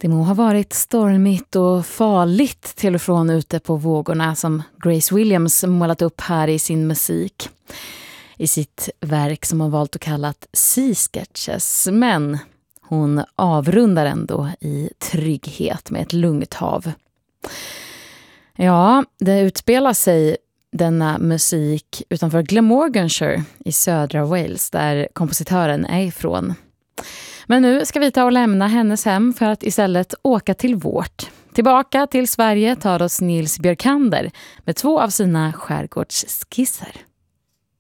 Det må ha varit stormigt och farligt till och från ute på vågorna som Grace Williams målat upp här i sin musik. I sitt verk som hon valt att kalla Sea Sketches. Men hon avrundar ändå i trygghet med ett lugnt hav. Ja, det utspelar sig denna musik utanför Glamorganshire i södra Wales där kompositören är ifrån. Men nu ska vi ta och lämna hennes hem för att istället åka till vårt. Tillbaka till Sverige tar oss Nils Björkander med 2 av sina skärgårdsskisser.